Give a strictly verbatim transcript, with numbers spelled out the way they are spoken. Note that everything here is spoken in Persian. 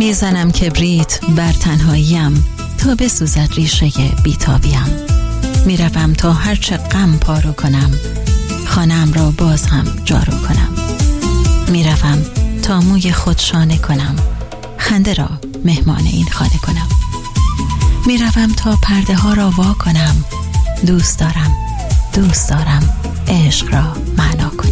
میزنم کبریت بر تنهاییم تا بسوزد ریشه بیتابیم. میروم تا هرچه غم پارو کنم خانه‌ام را باز هم جارو کنم. میروم تا موی خود شانه کنم خنده را مهمان این خانه کنم. میروم تا پرده ها را وا کنم دوست دارم دوست دارم عشق را معنا کنم.